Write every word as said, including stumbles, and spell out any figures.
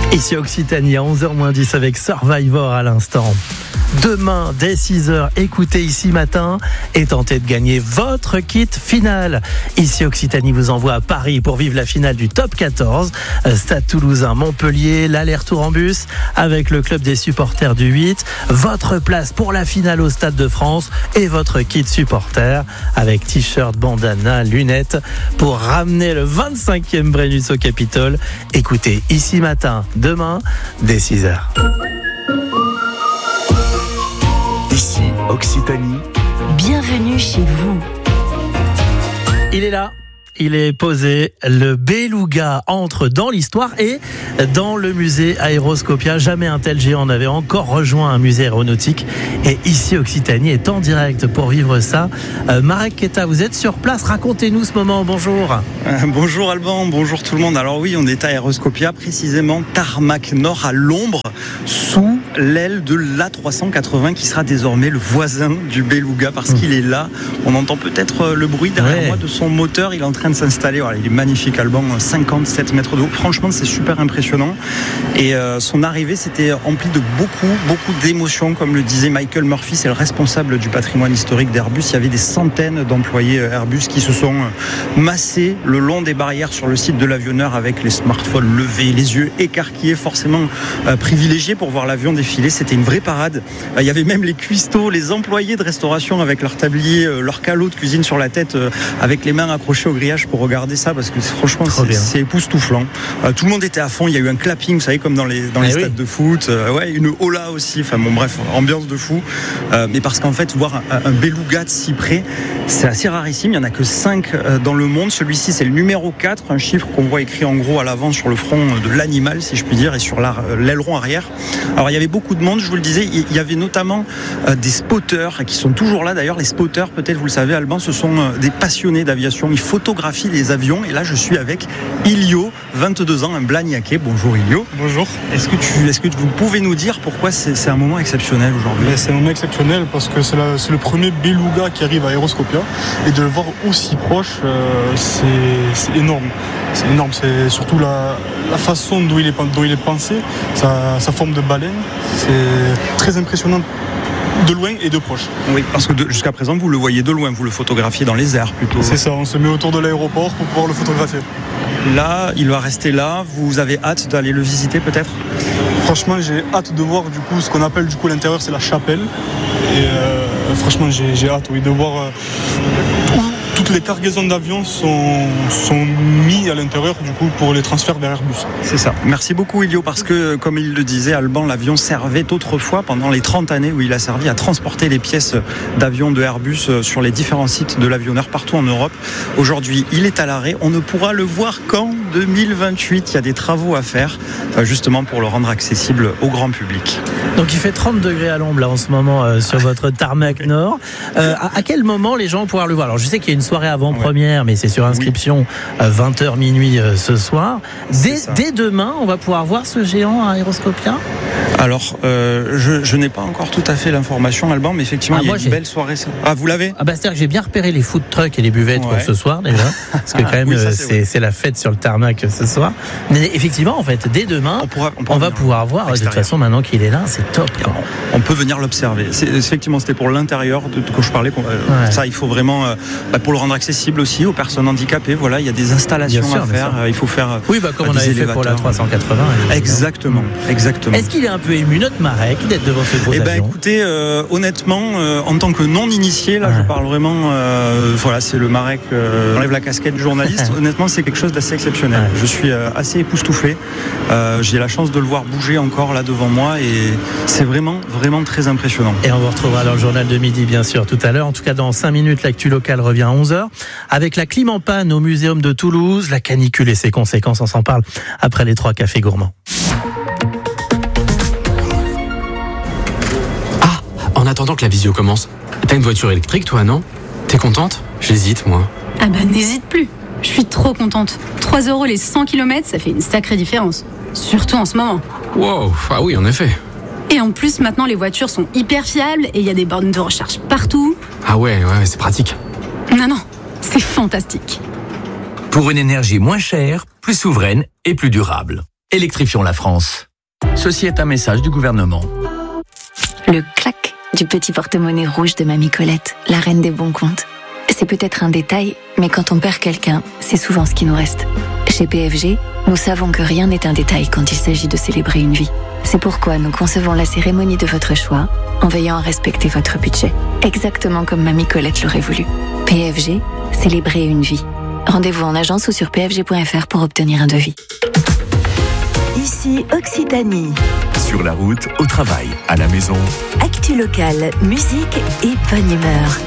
Ici Occitanie à onze heures moins dix avec Survivor à l'instant. Demain, dès six heures, écoutez Ici Matin et tentez de gagner votre kit final. Ici Occitanie vous envoie à Paris pour vivre la finale du top quatorze. Stade Toulousain, Montpellier, l'aller-retour en bus avec le club des supporters du huit. Votre place pour la finale au Stade de France et votre kit supporter avec t-shirt, bandana, lunettes pour ramener le vingt-cinquième Brennus au Capitole. Écoutez Ici Matin, demain, dès six heures. Ici, Occitanie. Bienvenue chez vous. Il est là. Il est posé, le beluga entre dans l'histoire et dans le musée Aéroscopia. Jamais un tel géant n'avait encore rejoint un musée aéronautique. Et ici, Occitanie est en direct pour vivre ça. Euh, Marek Keta, vous êtes sur place. Racontez-nous ce moment. Bonjour. Euh, bonjour Alban, bonjour tout le monde. Alors oui, on est à Aéroscopia, précisément Tarmac Nord, à l'ombre, sous l'aile de l'A trois cent quatre-vingts qui sera désormais le voisin du beluga parce qu'il est là. On entend peut-être le bruit derrière ouais. moi de son moteur. Il est en train de s'installer. Voilà, il est magnifique, Alban, cinquante-sept mètres de haut. Franchement, c'est super impressionnant. Et euh, son arrivée, c'était empli de beaucoup, beaucoup d'émotions. Comme le disait Michael Murphy, c'est le responsable du patrimoine historique d'Airbus. Il y avait des centaines d'employés Airbus qui se sont massés le long des barrières sur le site de l'avionneur avec les smartphones levés, les yeux écarquillés, forcément euh, privilégiés pour voir l'avion défiler. C'était une vraie parade. Euh, il y avait même les cuistots, les employés de restauration avec leur tablier, euh, leur calot de cuisine sur la tête, euh, avec les mains accrochées au grillage pour regarder ça parce que franchement c'est, c'est époustouflant. Euh, tout le monde était à fond, il y a eu un clapping, vous savez, comme dans les, dans les stades oui. de foot, euh, ouais, une hola aussi, enfin bon bref, ambiance de fou. Euh, mais parce qu'en fait, voir un, un beluga de si près, c'est assez rarissime, il n'y en a que cinq euh, dans le monde. Celui-ci c'est le numéro quatre, un chiffre qu'on voit écrit en gros à l'avant sur le front de l'animal, si je puis dire, et sur la, l'aileron arrière. Alors il y avait beaucoup de monde, je vous le disais, il y avait notamment euh, des spotters qui sont toujours là d'ailleurs. Les spotters, peut-être vous le savez Alban, ce sont euh, des passionnés d'aviation, ils photographient les avions et là je suis avec Ilio, vingt-deux ans, un blagnaquais. Bonjour Ilio. Bonjour. Est-ce que, tu, est-ce que vous pouvez nous dire pourquoi c'est, c'est un moment exceptionnel aujourd'hui? Ben, c'est un moment exceptionnel parce que c'est, la, c'est le premier beluga qui arrive à Aéroscopia et de le voir aussi proche, euh, c'est, c'est énorme. C'est énorme, c'est surtout la, la façon dont il est, dont il est pensé, sa, sa forme de baleine, c'est très impressionnant. De loin et de proche. Oui, parce que de, jusqu'à présent, vous le voyez de loin, vous le photographiez dans les airs plutôt. C'est ça, on se met autour de l'aéroport pour pouvoir le photographier. Là, il va rester là. Vous avez hâte d'aller le visiter peut-être? Franchement, j'ai hâte de voir du coup ce qu'on appelle du coup l'intérieur, c'est la chapelle. Et euh, franchement, j'ai, j'ai hâte oui, de voir euh, où toutes les cargaisons d'avions sont, sont mises à l'intérieur du coup pour les transferts vers Airbus. C'est ça. Merci beaucoup Ilio, parce que comme il le disait Alban, l'avion servait autrefois pendant les trente années où il a servi à transporter les pièces d'avions de Airbus sur les différents sites de l'avionneur partout en Europe. Aujourd'hui, il est à l'arrêt. On ne pourra le voir qu'en deux mille vingt-huit. Il y a des travaux à faire justement pour le rendre accessible au grand public. Donc il fait trente degrés à l'ombre là en ce moment euh, sur votre Tarmac Nord. Euh, à, à quel moment les gens vont pouvoir le voir? Alors je sais qu'il y a une soirée avant-première, ouais. mais c'est sur inscription oui. euh, vingt heures minuit euh, ce soir. Dès, dès demain, on va pouvoir voir ce géant à Aéroscopia? Alors, euh, je, je n'ai pas encore tout à fait l'information, Alban, mais effectivement, ah, il y a une j'ai... belle soirée. Ah, vous l'avez? Ah bah c'est-à-dire que j'ai bien repéré les food trucks et les buvettes ouais. pour ce soir déjà, parce que quand même oui, ça, c'est, c'est, c'est la fête sur le tarmac ce soir. Mais effectivement, en fait, dès demain, on, pourra, on, pourra on va pouvoir voir. De toute façon, maintenant qu'il est là, c'est top. Quoi. On peut venir l'observer. C'est, effectivement, c'était pour l'intérieur de, de quoi je parlais. Euh, ouais. Ça, il faut vraiment, euh, bah, pour le rendre accessible aussi aux personnes handicapées. Voilà, il y a des installations sûr, à faire. Euh, il faut faire. Oui, bah comme bah, on avait fait pour la trois cent quatre-vingts. Exactement, exactement. Est-ce qu'il est un peu ému notre Marek d'être devant ce gros eh ben, avion? Écoutez, euh, honnêtement, euh, en tant que non-initié, là, ouais. je parle vraiment. Euh, voilà, c'est le Marek. Euh, enlève la casquette du journaliste. Honnêtement, c'est quelque chose d'assez exceptionnel. Ouais. Je suis euh, assez époustouflé. Euh, j'ai la chance de le voir bouger encore là devant moi et c'est vraiment, vraiment très impressionnant. Et on vous retrouvera dans le journal de midi, bien sûr, tout à l'heure. En tout cas, dans cinq minutes, l'actu locale revient à onze heures. Avec la clim en panne au Muséum de Toulouse, la canicule et ses conséquences, on s'en parle après les trois cafés gourmands. Ah, en attendant que la visio commence, t'as une voiture électrique, toi, non? T'es contente? J'hésite, moi. Ah bah, n'hésite plus. Je suis trop contente. trois euros les cent kilomètres, ça fait une sacrée différence. Surtout en ce moment. Wow, ah oui, en effet. Et en plus, maintenant, les voitures sont hyper fiables et il y a des bornes de recharge partout. Ah ouais, ouais, c'est pratique. Non, non, c'est fantastique. Pour une énergie moins chère, plus souveraine et plus durable. Électrifions la France. Ceci est un message du gouvernement. Le clac du petit porte-monnaie rouge de Mamie Colette, la reine des bons comptes. C'est peut-être un détail, mais quand on perd quelqu'un, c'est souvent ce qui nous reste. Chez P F G, nous savons que rien n'est un détail quand il s'agit de célébrer une vie. C'est pourquoi nous concevons la cérémonie de votre choix en veillant à respecter votre budget. Exactement comme Mamie Colette l'aurait voulu. P F G, célébrer une vie. Rendez-vous en agence ou sur p f g point f r pour obtenir un devis. Ici Occitanie. Sur la route, au travail, à la maison. Actu locale, musique et bonne humeur.